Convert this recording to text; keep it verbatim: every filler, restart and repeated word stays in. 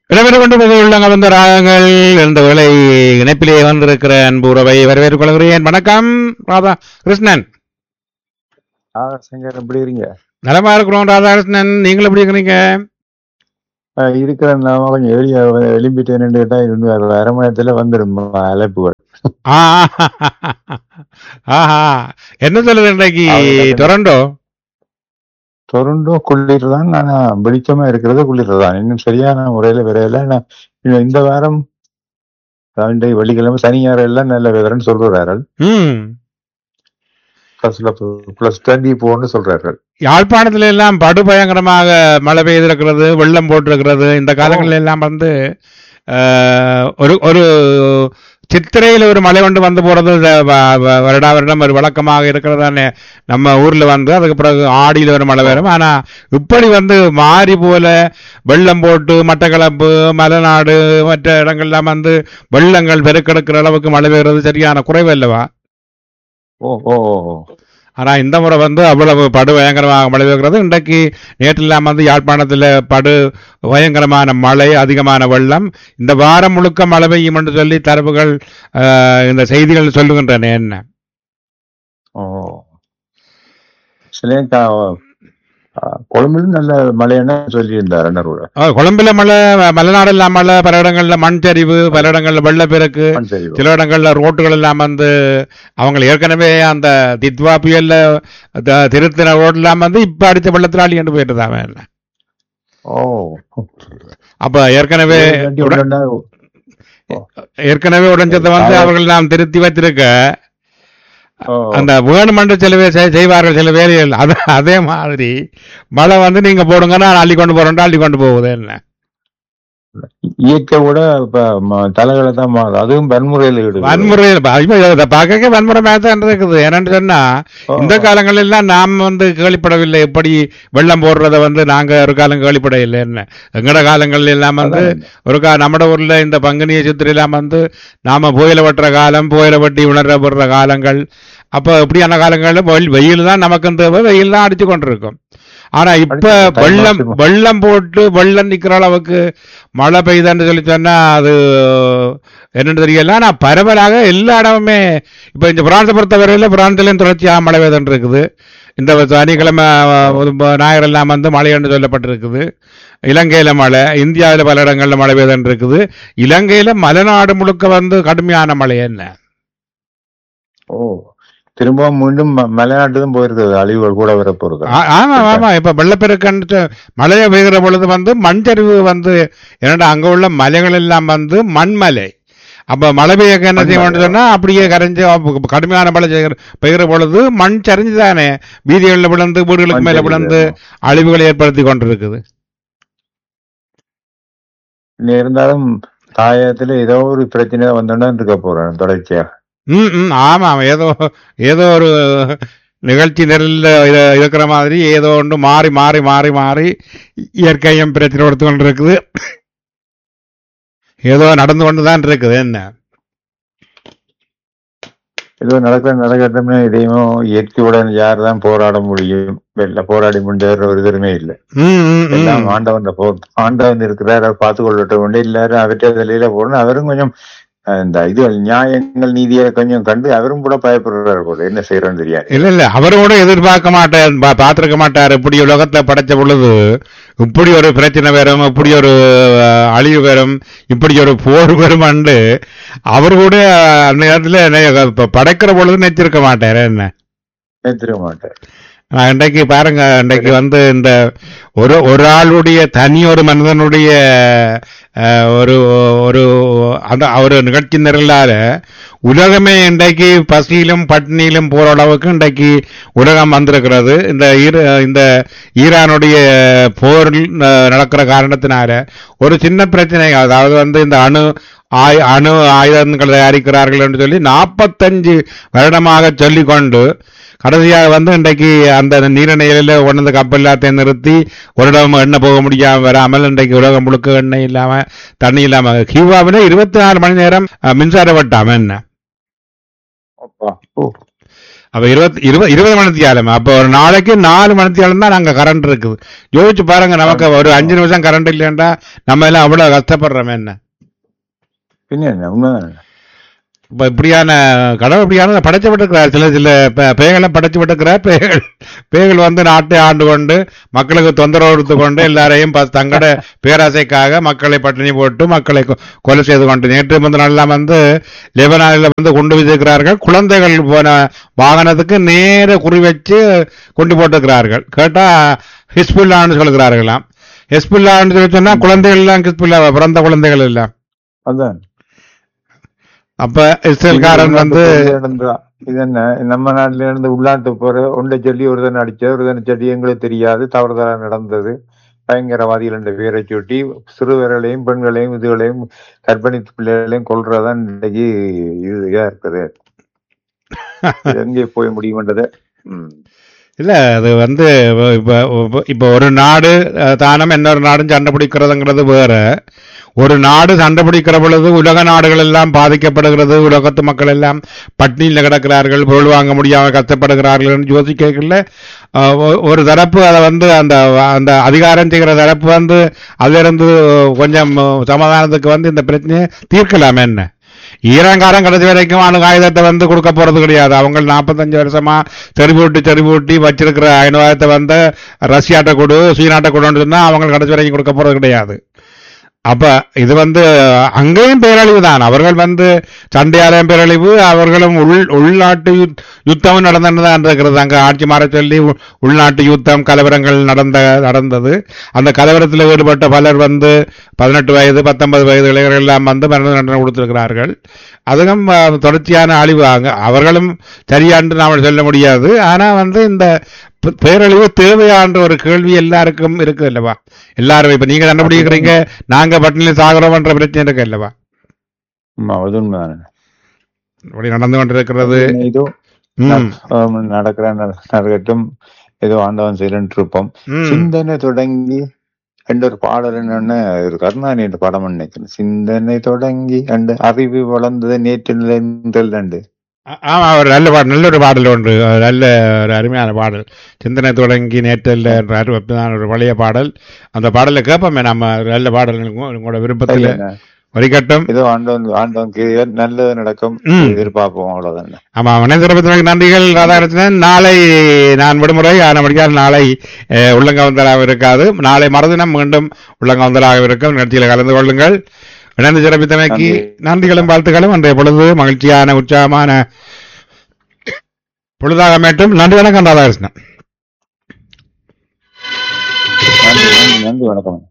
இடம்பெற கொண்டு உள்ளங்க வந்த ராகங்கள் என்ற வேலை இணைப்பிலே வந்திருக்கிற அன்பு உறவை வரவேற்றுக் கொள்கிறேன். வணக்கம் ராதா கிருஷ்ணன். சங்கர் எப்படி இருக்கீங்க? நலமா இருக்கிறோம் ராதாகிருஷ்ணன், நீங்கள் எப்படி இருக்கிறீங்க? இருக்கிற நான் கொஞ்சம் வெளியே எழும்பிட்டேன்னு கேட்டா அரை மணி நேரத்துல வந்துடும் அழைப்புகள். ஆஹா, என்ன சொல்லுது இன்றைக்கு டொரண்டோ? டொரண்டோ குளிர் தான். ஆனா வெளிச்சமா இருக்கிறது குளிர் தான், இன்னும் சரியான முறையில விரையில. இந்த வாரம் வெள்ளிக்கிழமை சனி ஞாயிறு எல்லாம் நல்ல வெதர்ன்னு சொல்றார்கள். பிளஸ் டுவெண்ட்டி போன்னு சொல்றார்கள். யாழ்ப்பாணத்துல எல்லாம் படு பயங்கரமாக மழை பெய்திருக்கிறது, வெள்ளம் போட்டிருக்கிறது. இந்த காலங்களில் எல்லாம் வந்து ஒரு ஒரு சித்திரையில் ஒரு மழை கொண்டு வந்து போறது வருடா வருடம் ஒரு வழக்கமாக இருக்கிறதானே நம்ம ஊர்ல வந்து. அதுக்கு பிறகு ஆடியில் ஒரு மழை வரும். ஆனா இப்படி வந்து மாறி போல வெள்ளம் போட்டு மட்டக்களப்பு மலைநாடு மற்ற இடங்கள்லாம் வந்து வெள்ளங்கள் பெருக்கெடுக்கிற அளவுக்கு மழை பெய்கிறது சரியான குறைவு அல்லவா? ஓ ஓ ஆனா இந்த முறை வந்து அவ்வளவு படு பயங்கரமாக மழை பெய்கிறது. இன்றைக்கு நேற்றெல்லாம் வந்து யாழ்ப்பாணத்தில் படு பயங்கரமான மழை, அதிகமான வெள்ளம். இந்த வாரம் முழுக்க மழை பெய்யும் என்று சொல்லி தரவுகள் இந்த செய்திகள் சொல்லுகின்றன. என்ன கொழும்பிலும் நல்ல மழைன்னு சொல்லியிருந்தார். கொழும்புல மழை, மலைநாடு எல்லாம் மழை, பல இடங்கள்ல மண் சரிவு, பல இடங்கள்ல வெள்ளப்பெருக்கு, சில இடங்கள்ல ரோட்டுகள் எல்லாம் வந்து அவங்க ஏற்கனவே அந்த தித்வா புயல்ல திருத்தின ரோடு எல்லாம் வந்து இப்ப அடிச்ச வெள்ளத்தில் அழிண்டு போயிட்டுதான். என்ன ஓ அப்ப ஏற்கனவே ஏற்கனவே உடைஞ்சதை வந்து அவர்கள் நாம் திருத்தி வச்சிருக்க அந்த வேணுமென்று சில செய்வார்கள் சில வேலைகள். அதே மாதிரி மழை வந்து நீங்க போடுங்க, நான் அள்ளி கொண்டு போறேன், அள்ளி கொண்டு போகுது. என்ன இயற்கை கூட தலைகளை தான் மாறுது, அதுவும் வன்முறையில் வன்முறையில் பார்க்க வன்முறை மேத்தான் இருக்குது. என்னன்னு சொன்னா இந்த காலங்கள் எல்லாம் நாம் வந்து கேள்விப்படவில்லை. எப்படி வெள்ளம் போடுறத வந்து நாங்க ஒரு காலம் கேள்விப்பட இல்லை. என்ன எங்கட காலங்கள் எல்லாம் வந்து ஒரு கா நம்ம ஊர்ல இந்த பங்குனிய சித்திரை எல்லாம் வந்து நாம புயல வெட்டுற காலம், புயல வெட்டி உணரப்படுற காலங்கள். அப்ப இப்படியான காலங்கள்ல வெயில் தான் நமக்கு தேவை, வெயில் தான் அடிச்சு கொண்டிருக்கும். ஆனா இப்ப வெள்ளம் வெள்ளம் போட்டு வெள்ளம் நிக்கிற அளவுக்கு மழை பெய்யுதுன்னு சொல்லி சொன்னா அது என்னன்னு தெரியல. ஆனா பரவலாக எல்லா இடமுமே இப்ப இந்த பிரான்ஸை பொறுத்தவரையில பிரான்ஸ்லயும் தொடர்ச்சியாக மழை பெய்துன்னு இருக்குது. இந்த சனிக்கிழமை ஞாயிறு எல்லாம் வந்து மழை என்று சொல்லப்பட்டிருக்குது. இலங்கையில மழை, இந்தியாவில பல இடங்கள்ல மழை பெய்துன்னு இருக்குது. இலங்கையில மலைநாடு முழுக்க வந்து கடுமையான மழை. என்ன ஓ திரும்ப மீண்டும் மலைநாட்டுதான் போயிருக்குது, அழிவுகள் கூட வர போறது. ஆமா ஆமா, இப்ப வெள்ளப்பெருக்கு மழையை பெய்கிற பொழுது வந்து மண் சரிவு வந்து என்னடா அங்க உள்ள மலைகள் எல்லாம் வந்து மண்மலை. அப்ப மழை பெய்ய என்ன செய்ய சொன்னா அப்படியே கரைஞ்சு கடுமையான மழை பெய்கிற பொழுது மண் சரிஞ்சுதானே வீதிகளில் விழுந்து வீடுகளுக்கு மேல விழுந்து அழிவுகளை ஏற்படுத்தி கொண்டிருக்குது. இருந்தாலும் தாயத்துல ஏதோ ஒரு பிரச்சனை வந்தோன்னா இருக்க போறேன் தொடர்ச்சியா. ம் ம் ஆமா, ஏதோ ஏதோ ஒரு நிகழ்ச்சி நெருல இருக்கிற மாதிரி ஏதோ ஒன்று மாறி மாறி மாறி மாறி இயற்கையும் பிரச்சனை கொடுத்து கொண்டு இருக்குது. ஏதோ நடந்து கொண்டுதான் இருக்குது. என்ன ஏதோ நடக்கிற நடக்கட்டும்னா இதையும் இயற்கையுடன் யார் தான் போராட முடியும்? வெளில போராடி முடிஞ்ச ஒரு இதுமே இல்லை. எல்லாம் ஆண்டவன் ஆண்டவன் இருக்கிறார், அவர் பார்த்து கொள்ளட்டும் உண்டு. எல்லாரும் அவற்றை வெளியில போடணும். அவரும் கொஞ்சம் இந்த இது நியாயங்கள் நீதியை கொஞ்சம் கண்டு அவரும் கூட பயப்படுறாரு போல. என்ன செய்யறோன்னு தெரியாது. இல்ல இல்ல அவரோட எதிர்பார்க்க மாட்டார், பார்த்திருக்க மாட்டார். இப்படி உலகத்தை படைச்ச பொழுது இப்படி ஒரு பிரச்சனை வரும், இப்படி ஒரு அழிவு வரும், இப்படி ஒரு போர் வரும் அண்டு அவர் கூட அந்த நேரத்துல படைக்கிற பொழுது நினைச்சிருக்க மாட்டாரு. என்ன நினைச்சிருக்க மாட்டார். இன்றைக்கு பாருங்க, இன்றைக்கு வந்து இந்த ஒரு ஒரு ஆளுடைய தனி ஒரு மனிதனுடைய ஒரு ஒரு அந்த ஒரு நிகழ்ச்சி நிரலால உலகமே இன்றைக்கு பசியிலும் பட்டினியிலும் போற அளவுக்கு இன்றைக்கு உலகம் வந்திருக்கிறது. இந்த இந்த ஈரானுடைய போர் நடக்கிற காரணத்தினால ஒரு சின்ன பிரச்சனை, அதாவது வந்து இந்த அணு ஆய் அணு ஆயுதங்கள் தயாரிக்கிறார்கள் என்று சொல்லி நாற்பத்தஞ்சு வருடமாக சொல்லிக்கொண்டு கடைசியாக வந்து இன்றைக்கு அந்த நீலநிலையில ஒன்று கப்பல் எல்லாத்தையும் நிறுத்தி ஒரு இடம் எண்ணெய் போக முடியாம வராமல் இன்றைக்கு உலகம் முழுக்க எண்ணெய் இல்லாம தண்ணி இல்லாம கியூபாவில இருபத்தி நாலு மணி நேரம் மின்சார வட்டாம என்ன அப்ப இருபத்தி இருபது இருபது மணித்தியாலம் அப்ப ஒரு நாளைக்கு நாலு மணித்தியாலம் தான் நாங்க கரண்ட் இருக்குது. யோசிச்சு பாருங்க, நமக்கு ஒரு அஞ்சு நிமிஷம் கரண்ட் இல்லையாண்டா நம்ம எல்லாம் அவ்வளவு கஷ்டப்படுறோம். என்ன பின்ன உண்மைதான். இப்ப இப்படியான கடவுள் இப்படியான படைச்சப்பட்டிருக்கிறார். சில சில பேய்களை படைச்சுப்பட்டிருக்கிறார். பேய்கள் பேய்கள் வந்து நாட்டை ஆண்டு கொண்டு மக்களுக்கு தொந்தரவு கொடுத்து கொண்டு எல்லாரையும் தங்கட பேராசைக்காக மக்களை பட்டினி போட்டு மக்களை கொலை செய்து கொண்டு நேற்று முந்தின நாளெல்லாம் வந்து லெபனானில் வந்து கொண்டு விதிக்கிறார்கள். குழந்தைகள் போன வாகனத்துக்கு நேர குறி வச்சு கொண்டு போட்டுக்கிறார்கள். கேட்டா ஹிஸ்புல்லான்னு சொல்லுகிறார்களாம். ஹிஸ்புல்லான்னு சொல்லி சொன்னா குழந்தைகள் எல்லாம் ஹிஸ்புல்லா பிறந்த குழந்தைகள் எல்லாம். அதான் அப்ப இஸ்ரேல்காரன் வந்து இது என்ன நம்ம நாட்டில இருந்து உள்நாட்டு போற ஒன்றை சொல்லி ஒருதன் அடிச்ச ஒருதன் சொல்லி எங்களுக்கு தெரியாது, தவறுதலா நடந்தது. பயங்கரவாதிகள் என்ற பேரை சுட்டி சிறுவர்களையும் பெண்களையும் இதுகளையும் கர்ப்பிணி பிள்ளைகளையும் கொள்றதான் இன்னைக்கு இதா இருக்குது. எங்கே போய் முடியும்ன்றது இல்ல. அது வந்து இப்ப இப்ப ஒரு நாடு தானம் இன்னொரு நாடும் சண்டை பிடிக்கிறதுங்கிறது வேற. ஒரு நாடு சண்டை பிடிக்கிற பொழுது உலக நாடுகள் எல்லாம் பாதிக்கப்படுகிறது. உலகத்து மக்கள் எல்லாம் பட்டினியில் கிடக்கிறார்கள், பொருள் வாங்க முடியாமல் கஷ்டப்படுகிறார்கள் யோசிக்கல. ஒரு தரப்பு அதை வந்து அந்த அந்த அதிகாரம் செய்கிற தரப்பு வந்து அதிலிருந்து கொஞ்சம் சமாதானத்துக்கு வந்து இந்த பிரச்சனையை தீர்க்கலாமே. என்ன ஈரான்காரன் கடைசி வரைக்கும் அணு ஆயுதத்தை வந்து கொடுக்க போறது கிடையாது. அவங்க நாற்பத்தஞ்சு வருஷமா செறிபூட்டி செறிபூட்டி வச்சிருக்கிற அணு ஆயுதத்தை வந்து ரஷ்யாட்ட கொடு சீனாட்ட கொடுன்னு சொன்னா அவங்க கடைசி வரைக்கும் கொடுக்க போறது கிடையாது. அப்ப இது வந்து அங்கேயும் பேரழிவு தான். அவர்கள் வந்து சண்டையாலயம் பேரழிவு, அவர்களும் உள் உள்நாட்டு யுத்தமும் நடந்துதான் இருக்கிறது. அங்க ஆட்சி மாற சொல்லி உள்நாட்டு யுத்தம் கலவரங்கள் நடந்த நடந்தது. அந்த கலவரத்தில் ஈடுபட்ட பலர் வந்து பதினெட்டு வயது பத்தொன்பது வயது இளைஞர்கள் எல்லாம் வந்து மரண தண்டனை கொடுத்திருக்கிறார்கள். அதுவும் தொடர்ச்சியான அழிவு. அவர்களும் சரியான்று நாம் சொல்ல முடியாது. ஆனா வந்து இந்த பேரழிவு தேவையான ஒரு கேள்வி எல்லாருக்கும் இருக்கு அல்லவா? எல்லாரும் இப்ப நீங்க கண்டுபிடிக்கிறீங்க, நாங்க பட்டினில சாகிறோம்ன்ற பிரச்சனை இருக்கு அல்லவா? அப்படி நடந்து கொண்டிருக்கிறது. இதோ நடக்கிற நடக்கட்டும், ஏதோ ஆண்டவன் செய்யலன்னு இருப்போம். சிந்தனை தொடங்கி என்ற ஒரு பாடல் என்னன்னு ஒரு கருணாநிதி என்ற படம் நினைக்கிறேன். சிந்தனை தொடங்கி அண்டு அறிவு வளர்ந்தது நேற்று நிலைந்து. ஆமா, ஒரு நல்ல பாடல், நல்ல ஒரு பாடல் ஒன்று, நல்ல ஒரு அருமையான பாடல். சிந்தனை தொடங்கி நேற்றல் என்ற அறிவப்புதான் ஒரு பழைய பாடல். அந்த பாடலை கேட்போமே நம்ம. நல்ல பாடல் உங்களோட விருப்பத்தில் வரிகட்டும். ஏதோ ஆண்டவன் ஆண்டவனுக்கு நல்லது நடக்கும் எதிர்பார்ப்போம், அவ்வளவுதான். ஆமா, மனிதரபத்திற்கு நன்றிகள் ராதாகிருஷ்ணன். நாளை நான் விடுமுறை ஆனபடியால் நாளை உள்ளங்கவந்தலாக இருக்காது. நாளை மறுதினம் மீண்டும் உள்ளங்கவந்தலாக இருக்கும். நிகழ்ச்சியில் கலந்து கொள்ளுங்கள். இணைந்து சிறப்பித்தமைக்கு நன்றிகளும் வாழ்த்துக்களும். அன்றைய பொழுது மகிழ்ச்சியான உற்சாகமான பொழுதாக மேட்டும். நன்றி, வணக்கம் ராதாகிருஷ்ணன். நன்றி, வணக்கம்.